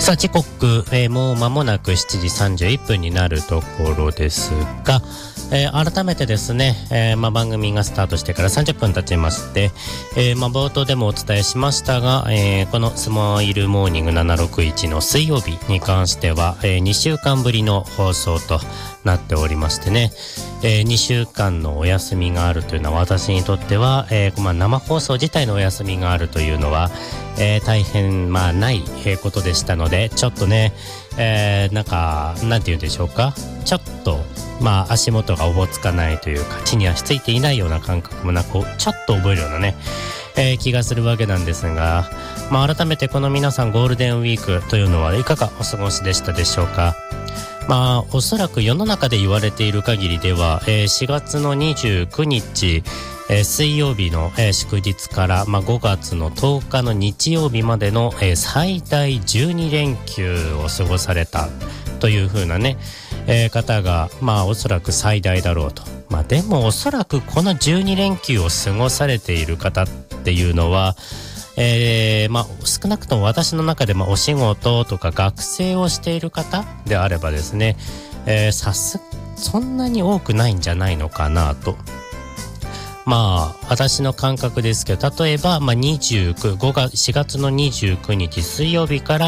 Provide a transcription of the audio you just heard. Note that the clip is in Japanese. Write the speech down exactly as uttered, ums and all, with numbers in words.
さあ時刻、えー、もう間もなくしちじさんじゅういっぷんになるところですが、えー、改めてですね、えーまあ、番組がスタートしてからさんじゅっぷん経ちまして、えーまあ、冒頭でもお伝えしましたが、えー、このスマイルモーニングななろくいちの水曜日に関しては、えー、にしゅうかんぶりの放送となっておりましてね、えー、にしゅうかんのお休みがあるというのは私にとっては、えーまあ、生放送自体のお休みがあるというのは、えー、大変まあない、えー、ことでしたので、ちょっとね、えー、なんかなんて言うんでしょうか、ちょっとまあ足元がおぼつかないというか、地に足ついていないような感覚もなく、ちょっと覚えるようなね、えー、気がするわけなんですが、まあ改めてこの皆さんゴールデンウィークというのはいかがお過ごしでしたでしょうか。まあおそらく世の中で言われている限りでは、えー、しがつのにじゅうくにち、えー、水曜日の、えー、祝日から、まあ、ごがつのとおかの日曜日までの、えー、最大じゅうにれんきゅうを過ごされたという風なね、えー、方がまあおそらく最大だろうと。まあでもおそらくこのじゅうにれんきゅうを過ごされている方っていうのは、えー、まあ少なくとも私の中でもお仕事とか学生をしている方であればですね、えー、さすそんなに多くないんじゃないのかなと。まあ私の感覚ですけど、例えばまあにじゅうく、ごがつしがつのにじゅうくにち水曜日から